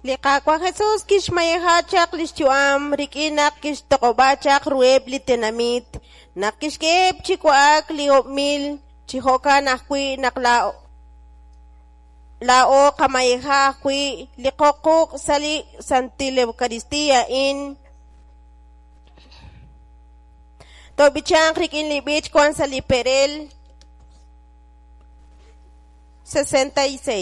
Liqaqua Jesús kishmayahachak lishchuam rikinak kishtokobachak rueb litenamit nakishkeb chikuak liopmil chihoka nakwi naklao lao kamayaha kwi liqoquk sali santil Eucaristía in tobichan rikin libich kwan sali perel 66